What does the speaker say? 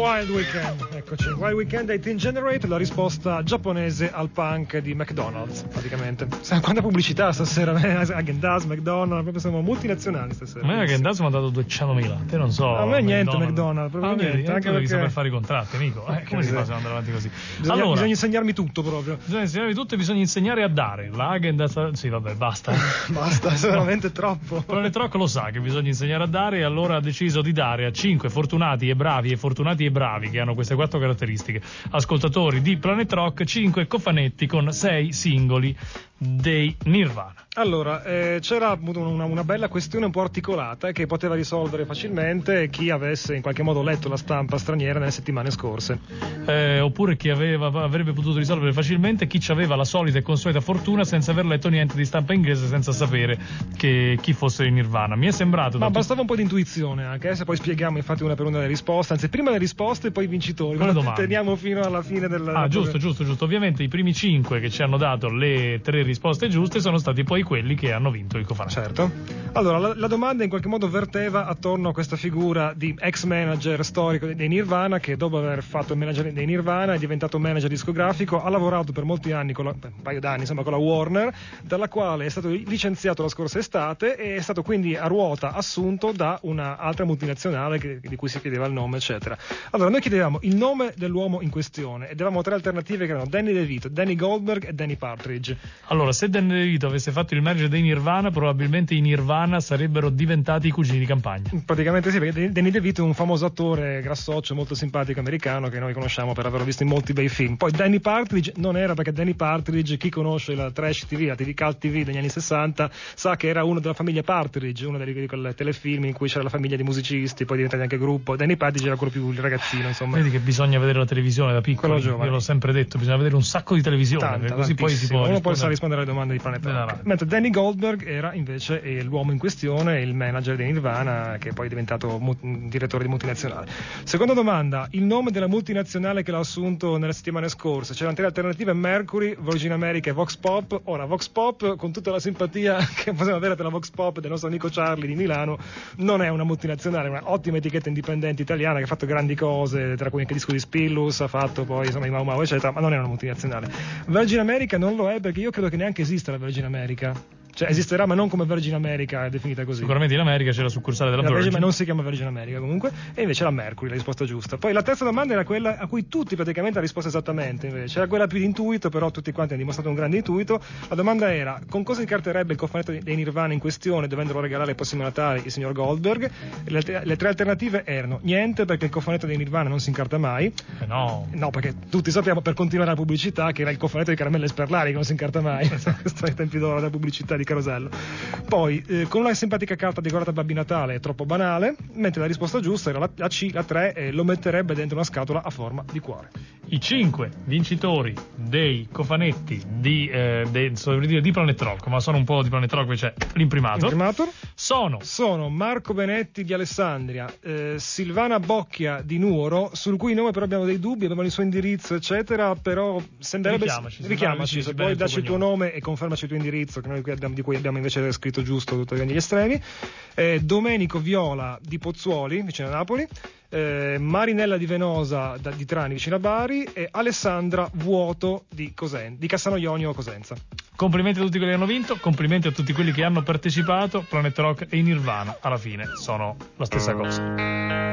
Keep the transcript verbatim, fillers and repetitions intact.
Wild Weekend, eccoci. Wild Weekend dei Teen Generate, la risposta giapponese al punk di McDonald's, praticamente. Sai quanta pubblicità stasera? Häagen-Dazs, McDonald's, proprio siamo multinazionali stasera. A me Häagen-Dazs mi ha dato duecentomila, te non so. A me niente McDonald's, McDonald's proprio ah, niente. Vedi, Anche tu devi perché... saper fare i contratti, amico. Eh, come si fa se andare avanti così? Bisogna, allora, bisogna insegnarmi tutto proprio. Bisogna insegnarmi tutto e bisogna insegnare a dare. La Häagen-Dazs, sì vabbè, basta. Basta, è veramente troppo. Planet Rock lo sa che bisogna insegnare a dare e allora ha deciso di dare a cinque fortunati e bravi e fortunati e bravi che hanno queste quattro caratteristiche ascoltatori di Planet Rock cinque cofanetti con sei singoli dei Nirvana. Allora, eh, c'era una, una bella questione un po' articolata che poteva risolvere facilmente chi avesse in qualche modo letto la stampa straniera nelle settimane scorse. Eh, oppure chi aveva, avrebbe potuto risolvere facilmente chi ci aveva la solita e consueta fortuna senza aver letto niente di stampa inglese, senza sapere che chi fosse in Nirvana. Mi è sembrato... Ma da bastava un po' di intuizione anche, eh, se poi spieghiamo infatti una per una le risposte, anzi prima le risposte e poi i vincitori. Con le domande. Teniamo fino alla fine del... Ah, giusto, giusto, giusto. Ovviamente i primi cinque che ci hanno dato le tre risposte giuste sono stati poi quelli che hanno vinto il cofanetto. Certo. Allora, la, la domanda in qualche modo verteva attorno a questa figura di ex manager storico dei Nirvana che dopo aver fatto il manager dei Nirvana è diventato manager discografico, ha lavorato per molti anni, con la, un paio d'anni insomma, con la Warner, dalla quale è stato licenziato la scorsa estate e è stato quindi a ruota assunto da una altra multinazionale che, di cui si chiedeva il nome, eccetera. Allora, noi chiedevamo il nome dell'uomo in questione e davamo tre alternative che erano Danny DeVito, Danny Goldberg e Danny Partridge. Allora, se Danny DeVito avesse fatto il manager dei Nirvana, probabilmente i Nirvana sarebbero diventati i cugini di campagna. Praticamente sì, perché Danny DeVito è un famoso attore grassoccio, molto simpatico americano che noi conosciamo per averlo visto in molti bei film. Poi Danny Partridge non era, perché Danny Partridge, chi conosce la trash T V, la T V cult T V degli anni sessanta, sa che era uno della famiglia Partridge, uno di quei telefilm in cui c'era la famiglia di musicisti, poi diventati anche gruppo. Danny Partridge era quello più il ragazzino, insomma. Vedi che bisogna vedere la televisione da piccolo. Io l'ho sempre detto, bisogna vedere un sacco di televisione. Tanta, così poi si può uno poi sa rispondere alle domande di Planet Rock. Esatto. Mentre Danny Goldberg era invece l'uomo in questione, il manager di Nirvana, che poi è diventato mu- direttore di multinazionale. Seconda domanda, il nome della multinazionale che l'ha assunto nelle settimane scorse. C'erano tre alternative: Mercury, Virgin America e Vox Pop. Ora, Vox Pop, con tutta la simpatia che possiamo avere per la Vox Pop del nostro amico Charlie di Milano, non è una multinazionale, è una ottima etichetta indipendente italiana che ha fatto grandi cose, tra cui anche disco di Spillus, ha fatto poi insomma i Mau Mau eccetera, ma non è una multinazionale. Virgin America non lo è, perché io credo che neanche esista la Virgin America. Cioè esisterà, ma non come Virgin America, è definita così. Sicuramente in America c'è la succursale della la Virgin, Virgin, ma non si chiama Virgin America comunque. E invece la Mercury, la risposta giusta. Poi la terza domanda era quella a cui tutti praticamente hanno risposto esattamente, invece era quella più di intuito, però tutti quanti hanno dimostrato un grande intuito. La domanda era: con cosa incarterebbe il cofanetto dei Nirvana in questione, dovendolo regalare il prossimo Natale il signor Goldberg? Le, le tre alternative erano: niente, perché il cofanetto dei Nirvana non si incarta mai. Eh no. No, perché tutti sappiamo, per continuare la pubblicità, che era il cofanetto di caramelle sperlari che non si incarta mai. Questo ai tempi d'oro della pubblicità di Carosello. Poi eh, con una simpatica carta decorata Babbi Natale è troppo banale, mentre la risposta giusta era la, la C, la tre, e lo metterebbe dentro una scatola a forma di cuore. I cinque vincitori dei cofanetti di, eh, de, dire, di Planet Rock, ma sono un po' di Planet Rock, c'è l'imprimator, Imprimator. sono sono Marco Benetti di Alessandria, eh, Silvana Bocchia di Nuoro, sul cui nome però abbiamo dei dubbi, abbiamo il suo indirizzo eccetera, però sembrerebbe richiamaci, richiamaci se poi dacci il tuo nome e confermaci il tuo indirizzo, che noi qui abbiamo, di cui abbiamo invece scritto giusto tutto gli estremi. eh, Domenico Viola di Pozzuoli vicino a Napoli, eh, Marinella di Venosa da, di Trani vicino a Bari, e Alessandra Vuoto di, Cosen- di Cassano Ionio Cosenza. Complimenti a tutti quelli che hanno vinto, complimenti a tutti quelli che hanno partecipato. Planet Rock e Nirvana alla fine sono la stessa cosa.